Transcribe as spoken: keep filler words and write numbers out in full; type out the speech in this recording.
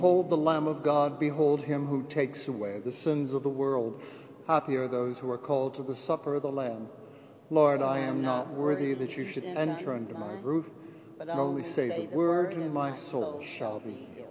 Behold the Lamb of God, behold him who takes away the sins of the world. Happy are those who are called to the supper of the Lamb. Lord, I am not worthy that you should enter under my roof, but only say the word, and my soul shall be healed.